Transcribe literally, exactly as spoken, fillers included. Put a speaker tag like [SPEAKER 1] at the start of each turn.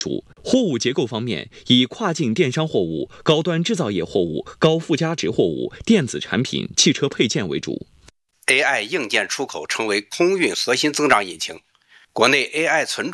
[SPEAKER 1] 货物结构方面，以跨境电商货物、高端制造业货物、高附加值货物、电子产品、汽车配件为主。
[SPEAKER 2] A I 硬件出口成为空运核心增长引擎，国内 A I 存储